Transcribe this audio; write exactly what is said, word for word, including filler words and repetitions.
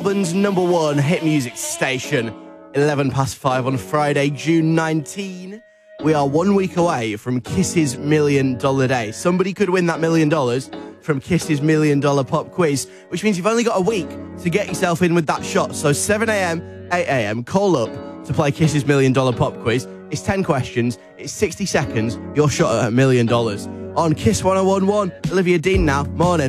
Melbourne's number one hit music station, eleven past five on Friday, June nineteenth. We are one week away from Kiss's Million Dollar Day. Somebody could win that million dollars from Kiss's Million Dollar Pop Quiz, which means you've only got a week to get yourself in with that shot. So seven a.m, eight a.m, call up to play Kiss's Million Dollar Pop Quiz. It's ten questions, it's sixty seconds, your shot at a million dollars. On Kiss one oh one point one, Olivia Dean now, morning.